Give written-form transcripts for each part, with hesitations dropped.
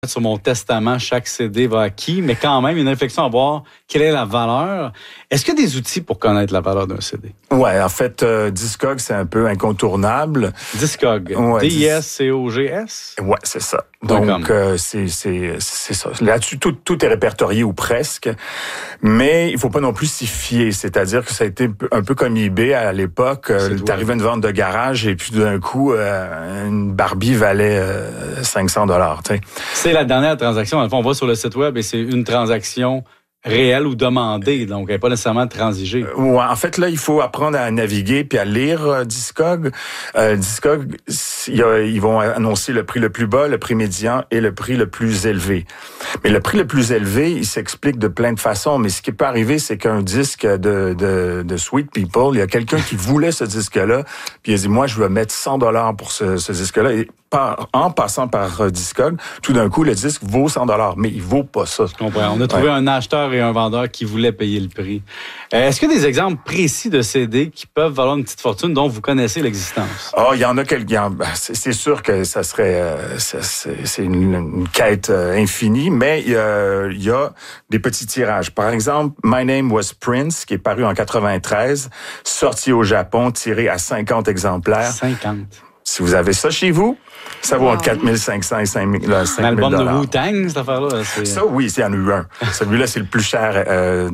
sur mon testament, chaque CD va à qui, mais quand même, une réflexion à voir quelle est la valeur. Est-ce qu'il y a des outils pour connaître la valeur d'un CD? Ouais, en fait, Discog, c'est un peu incontournable. Discog. Ouais, D-I-S-C-O-G-S? Ouais, c'est ça. Donc, c'est ça. Là-dessus, tout est répertorié ou presque. Mais il faut pas non plus s'y fier. C'est-à-dire que ça a été un peu comme eBay à l'époque. T'arrivais à une vente de garage et puis d'un coup, une Barbie valait $500. C'est la dernière transaction. Dans le fond, on va sur le site web et c'est une transaction réelle ou demandée, donc elle n'est pas nécessairement transigée. Ouais, en fait, là, il faut apprendre à naviguer puis à lire Discog. Discog, ils vont annoncer le prix le plus bas, le prix médian et le prix le plus élevé. Mais le prix le plus élevé, il s'explique de plein de façons, mais ce qui peut arriver, c'est qu'un disque de Sweet People, il y a quelqu'un qui voulait ce disque-là, puis il a dit, moi, je veux mettre $100 pour ce disque-là, et en passant par Discog, tout d'un coup, le disque vaut $100, mais il vaut pas ça. Je comprends. On a trouvé un acheteur et un vendeur qui voulaient payer le prix. Est-ce qu'il y a des exemples précis de CD qui peuvent valoir une petite fortune dont vous connaissez l'existence? Il y en a quelques. C'est sûr que ça serait, c'est une quête infinie, mais il y a des petits tirages. Par exemple, My Name Was Prince, qui est paru en 93, sorti au Japon, tiré à 50 exemplaires. 50. Si vous avez ça chez vous, ça vaut entre 4 500 et 5 000 $. Un album de Wu-Tang, cette affaire-là? Ça, oui, il y en a eu un. Celui-là, c'est le plus cher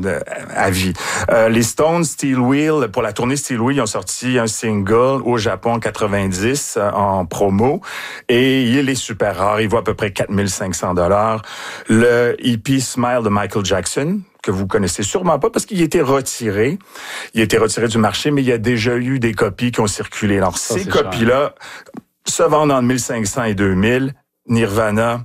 à vie. Les Stones, Steel Wheel, pour la tournée Steel Wheel, ils ont sorti un single au Japon en 90 en promo. Et il est super rare. Il vaut à peu près 4 500 $. Le EP Smile de Michael Jackson, que vous connaissez sûrement pas parce qu'il a été retiré. Il a été retiré du marché, mais il y a déjà eu des copies qui ont circulé. Alors, ces copies-là se vendent entre 1500 et 2000. Nirvana,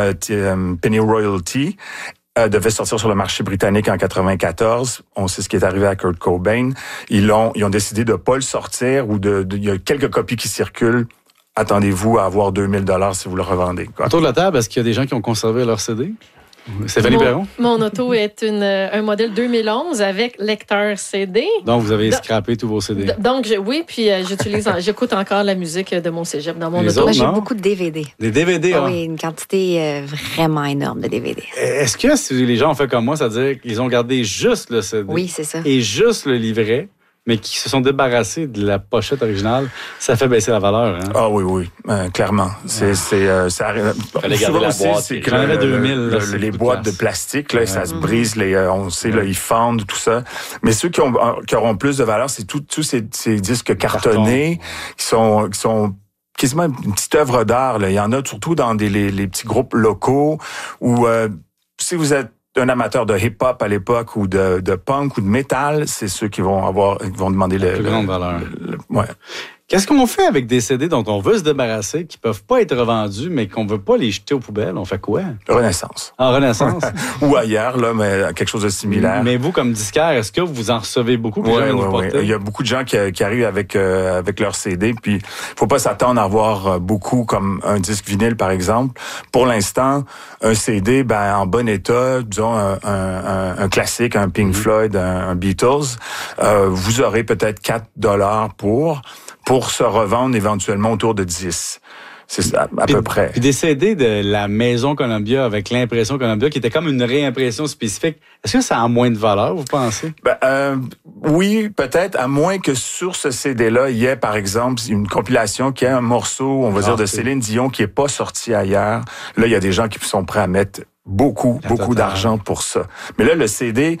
Penny Royalty, devait sortir sur le marché britannique en 94. On sait ce qui est arrivé à Kurt Cobain. Ils ont décidé de pas le sortir ou il y a quelques copies qui circulent. Attendez-vous à avoir 2000 $ si vous le revendez. Autour de la table, est-ce qu'il y a des gens qui ont conservé leur CD? Stéphanie Perron? Mon auto est un modèle 2011 avec lecteur CD. Donc, vous avez scrappé tous vos CD. Donc, oui, puis j'écoute encore la musique de mon cégep dans mon auto. Moi, j'ai beaucoup de DVD. Des DVD, hein? Oui, une quantité vraiment énorme de DVD. Est-ce que si les gens ont fait comme moi, c'est-à-dire qu'ils ont gardé juste le CD? Oui, c'est ça. Et juste le livret, mais qui se sont débarrassés de la pochette originale, ça fait baisser la valeur. Hein? Ah oui, clairement. Ça arrive. Fallait garder la boîte. C'est que 2000, les boîtes de plastique, là, ça se brise, on sait, là, ils fendent, tout ça. Mais ceux qui auront plus de valeur, c'est tous ces disques cartonnés qui sont quasiment une petite œuvre d'art. Là. Il y en a surtout dans les petits groupes locaux où si vous êtes un amateur de hip-hop à l'époque ou de punk ou de métal, c'est ceux qui vont demander la plus grande valeur. Ouais. Qu'est-ce qu'on fait avec des CD dont on veut se débarrasser, qui peuvent pas être revendus, mais qu'on veut pas les jeter aux poubelles? On fait quoi? Renaissance. En Renaissance? Ou ailleurs, là, mais quelque chose de similaire. Mais vous, comme disquaire, est-ce que vous en recevez beaucoup? Oui. Il y a beaucoup de gens qui arrivent avec leur CD, puis faut pas s'attendre à avoir beaucoup comme un disque vinyle, par exemple. Pour l'instant, un CD, en bon état, disons un classique, un Pink Floyd, un Beatles, vous aurez peut-être $4 pour se revendre éventuellement autour de 10. C'est ça, à peu près. Puis des CD de la Maison Columbia avec l'impression Columbia, qui était comme une réimpression spécifique, est-ce que ça a moins de valeur, vous pensez? Oui, peut-être, à moins que sur ce CD-là, il y ait, par exemple, une compilation qui a un morceau, on va dire, de Céline Dion qui est pas sorti ailleurs. Là, il y a des gens qui sont prêts à mettre beaucoup d'argent pour ça. Mais là, le CD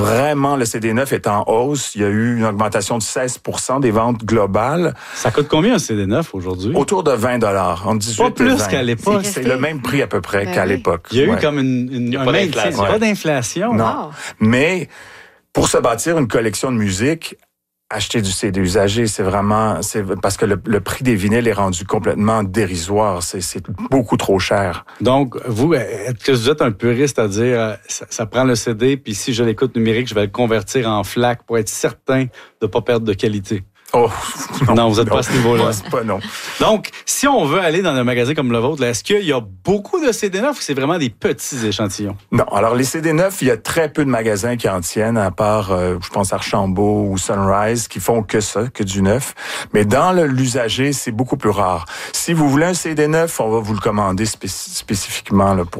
neuf est en hausse. Il y a eu une augmentation de 16% des ventes globales. Ça coûte combien un CD neuf aujourd'hui? Autour de $20. Entre 18 pas plus et 20. Qu'à l'époque. C'est le même prix à peu près qu'à l'époque. Il y a eu comme une pas d'inflation. Non. Wow. Mais pour se bâtir une collection de musique, acheter du CD usagé, c'est parce que le prix des vinyles est rendu complètement dérisoire. C'est beaucoup trop cher. Donc, vous, est-ce que vous êtes un puriste à dire, ça prend le CD, puis si je l'écoute numérique, je vais le convertir en FLAC pour être certain de ne pas perdre de qualité? Oh, Non, vous êtes pas à ce niveau-là. Moi, c'est pas non. Donc, si on veut aller dans un magasin comme le vôtre, là, est-ce qu'il y a beaucoup de CD neufs ou c'est vraiment des petits échantillons? Non. Alors, les CD neufs, il y a très peu de magasins qui en tiennent, à part, je pense, Archambault ou Sunrise, qui font que ça, que du neuf. Mais dans l'usager, c'est beaucoup plus rare. Si vous voulez un CD neuf, on va vous le commander spécifiquement là, pour